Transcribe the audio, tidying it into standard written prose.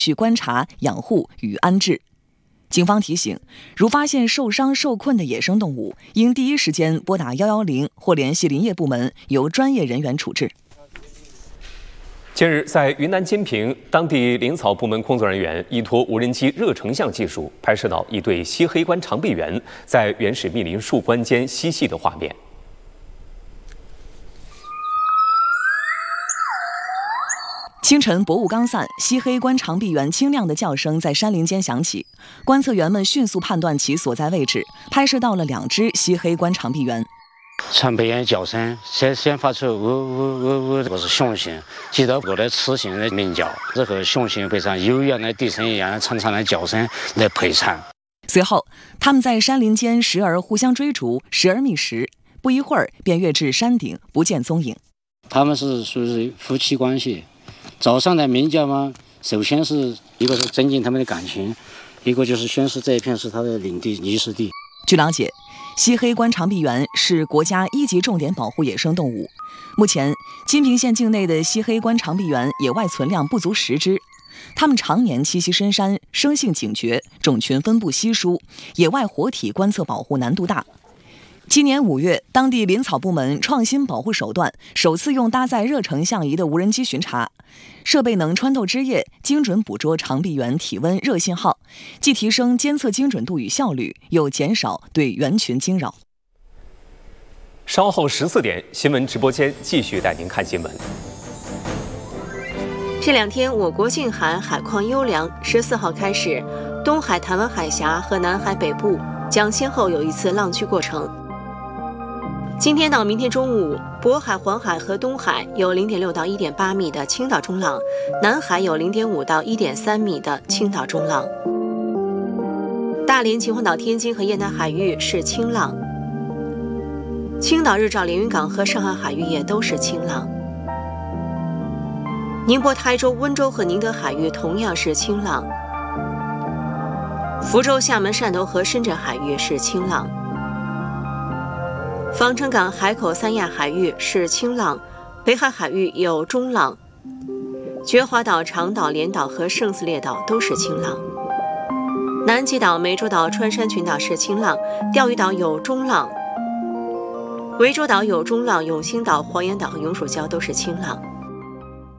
去观察、养护与安置。警方提醒，如发现受伤受困的野生动物，应第一时间拨打110或联系林业部门，由专业人员处置。 近日，在云南金平，当地林草部门工作人员依托无人机热成像技术，拍摄到一对西黑冠长臂猿在原始密林树冠间嬉戏的画面。 清晨薄雾刚散，西黑冠长臂猿清亮的叫声在山林间响起，观测员们迅速判断其所在位置，拍摄到了2只西黑冠长臂猿。 长臂猿叫声先发出呜呜呜呜，这个是雄性，接着过来雌性的鸣叫，这和雄性配上悠扬的笛声一样长长的叫声来配唱。 随后，他们在山林间时而互相追逐，时而觅食，不一会儿便跃至山顶，不见踪影。 他们是属于夫妻关系。早上的鸣叫嘛，首先是一个是增进他们的感情，一个就是宣示这一片是他的领地、遗失地。 据了解，西黑冠长臂猿是国家1级重点保护野生动物。目前，金平县境内的西黑冠长臂猿野外存量不足10只。它们常年栖息深山，生性警觉，种群分布稀疏，野外活体观测保护难度大。今年5月，当地林草部门创新保护手段，首次用搭载热成像仪的无人机巡查，设备能穿透枝叶，精准捕捉长臂猿体温、热信号，既提升监测精准度与效率，又减少对猿群惊扰。 稍后14点，新闻直播间继续带您看新闻。 这2天，我国近海海况优良。14号开始，东海台湾海峡和南海北部将先后有一次浪区过程。今天到明天中午，渤海、黄海和东海有 0.6 到 1.8 米的青岛中浪，南海有 0.5 到 1.3 米的青岛中浪。大连、秦皇岛、天津和燕南海域是轻浪，青岛、日照、连云港和上海海域也都是轻浪。宁波、台州、温州和宁德海域同样是轻浪。福州、厦门、汕头和深圳海域是轻浪。防城港、海口、三亚海域是轻浪，北海海域有中浪。觉华岛、长岛、连岛和圣斯列岛都是轻浪。南极岛、湄洲岛、穿山群岛是轻浪，钓鱼岛有中浪。涠洲岛有中浪，永兴岛、黄岩岛和永暑礁都是轻浪。